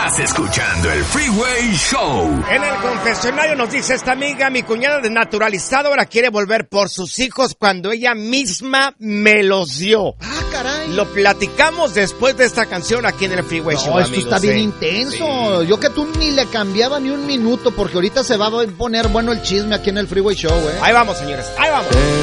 Estás escuchando el Freeway Show. En el confesionario nos dice esta amiga, mi cuñada desnaturalizada ahora quiere volver por sus hijos cuando ella misma me los dio. Ah, caray. Lo platicamos después de esta canción aquí en el Freeway Show, esto amigos, está bien intenso. Sí. Yo que tú ni le cambiaba ni un minuto porque ahorita se va a poner bueno el chisme aquí en el Freeway Show, Ahí vamos, señores, ahí vamos.